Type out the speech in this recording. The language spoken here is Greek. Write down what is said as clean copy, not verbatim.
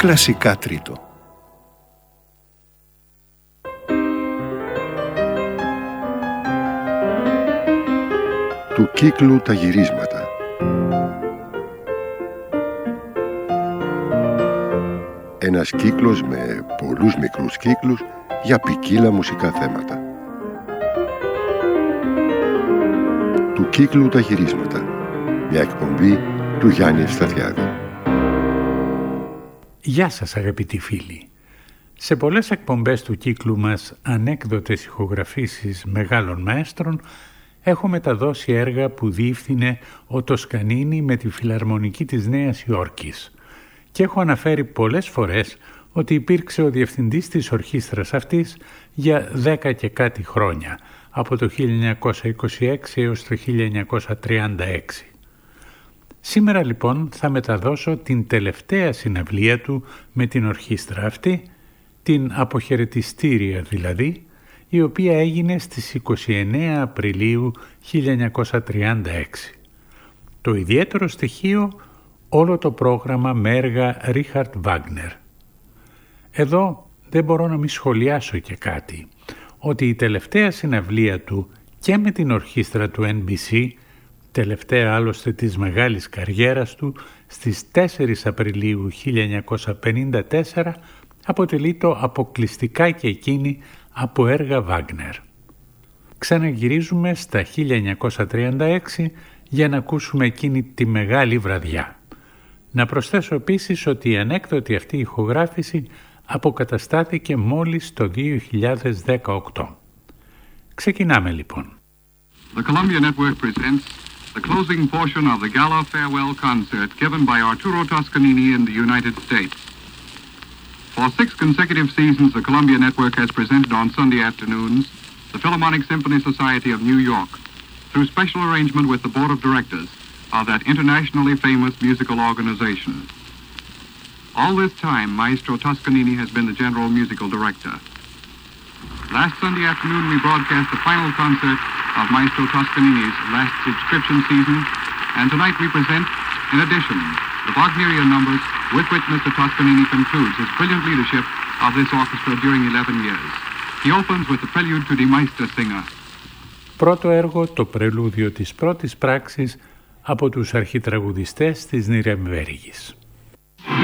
Κλασικά τρίτο. Του κύκλου τα γυρίσματα. Ένας κύκλος με πολλούς μικρούς κύκλους για ποικίλα μουσικά θέματα. Του κύκλου τα γυρίσματα. Μια εκπομπή του Γιάννη Ευσταθιάδη. Γεια σας αγαπητοί φίλοι. Σε πολλές εκπομπές του κύκλου μας ανέκδοτες ηχογραφήσεις μεγάλων μαέστρων έχω μεταδώσει έργα που διεύθυνε ο Τοσκανίνη με τη Φιλαρμονική της Νέας Υόρκης και έχω αναφέρει πολλές φορές ότι υπήρξε ο διευθυντής της ορχήστρας αυτής για 10 και κάτι χρόνια, από το 1926 έως το 1936. Σήμερα λοιπόν θα μεταδώσω την τελευταία συναυλία του με την ορχήστρα αυτή, την αποχαιρετιστήρια δηλαδή, η οποία έγινε στις 29 Απριλίου 1936. Το ιδιαίτερο στοιχείο, όλο το πρόγραμμα με έργα Ρίχαρτ Βάγνερ. Εδώ δεν μπορώ να μη σχολιάσω και κάτι, ότι η τελευταία συναυλία του και με την ορχήστρα του NBC, τελευταία άλλωστε της μεγάλης καριέρας του, στις 4 Απριλίου 1954, αποτελείται αποκλειστικά και εκείνη από έργα Βάγνερ. Ξαναγυρίζουμε στα 1936 για να ακούσουμε εκείνη τη μεγάλη βραδιά. Να προσθέσω επίσης ότι η ανέκδοτη αυτή ηχογράφηση αποκαταστάθηκε μόλις το 2018. Ξεκινάμε λοιπόν. The Columbia Network presents the closing portion of the Gala Farewell Concert given by Arturo Toscanini in the United States. For 6 consecutive seasons, the Columbia Network has presented on Sunday afternoons the Philharmonic Symphony Society of New York through special arrangement with the Board of Directors of that internationally famous musical organization. All this time, Maestro Toscanini has been the General Musical Director. Last Sunday afternoon, we broadcast the final concert of Maestro Toscanini's last subscription season, and tonight we present, in addition, the Wagnerian numbers with which Mr. Toscanini concludes his brilliant leadership of this orchestra during 11 years. He opens with the prelude to Die Meistersinger. Πρώτο έργο, το πρελούδιο της πρώτης πράξης από τους αρχιτραγουδιστές της Νιρεμβέργης.